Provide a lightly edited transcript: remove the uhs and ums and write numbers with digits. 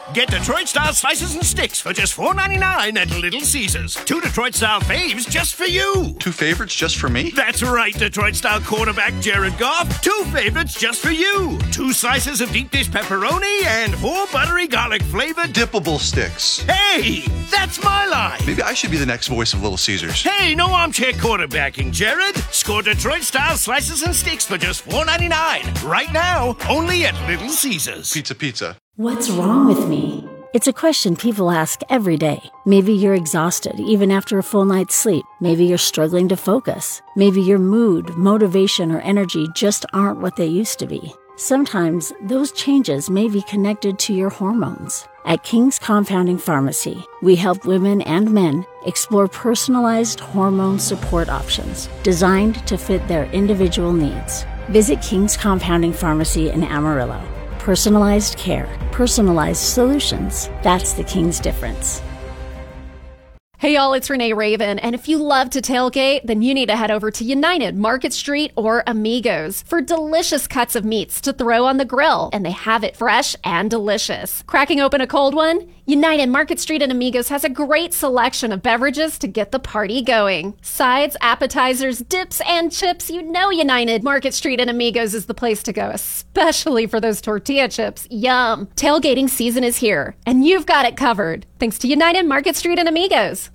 Get Detroit-style slices and sticks for just $4.99 at Little Caesars. 2 Detroit-style faves just for you. 2 favorites just for me? That's right, Detroit-style quarterback Jared Goff. 2 favorites just for you. 2 slices of deep dish pepperoni and 4 buttery garlic-flavored dippable sticks. Hey, that's my line. Maybe I should be the next voice of Little Caesars. Hey, no armchair quarterbacking, Jared. Score Detroit-style slices and sticks for just $4.99. Right now, only at Little Caesars. Pizza. What's wrong with me? It's a question people ask every day. Maybe you're exhausted even after a full night's sleep. Maybe you're struggling to focus. Maybe your mood, motivation, or energy just aren't what they used to be. Sometimes those changes may be connected to your hormones. At King's Compounding Pharmacy, we help women and men explore personalized hormone support options designed to fit their individual needs. Visit King's Compounding Pharmacy in Amarillo. Personalized care, personalized solutions. That's the King's difference. Hey y'all, it's Renee Raven, and if you love to tailgate, then you need to head over to United Market Street or Amigos for delicious cuts of meats to throw on the grill, and they have it fresh and delicious. Cracking open a cold one? United Market Street and Amigos has a great selection of beverages to get the party going. Sides, appetizers, dips, and chips, you know United Market Street and Amigos is the place to go, especially for those tortilla chips. Yum! Tailgating season is here, and you've got it covered, thanks to United Market Street and Amigos.